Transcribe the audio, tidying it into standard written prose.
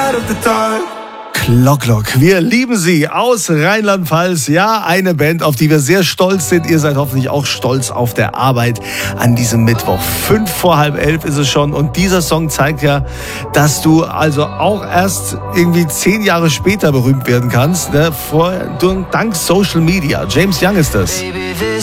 Clock. Wir lieben sie aus Rheinland-Pfalz. Ja, eine Band, auf die wir sehr stolz sind. Ihr seid hoffentlich auch stolz auf der Arbeit an diesem Mittwoch. 11:55 ist es schon. Und dieser Song zeigt ja, dass du also auch erst irgendwie 10 Jahre später berühmt werden kannst. Ne? Dank Social Media. James Young ist das.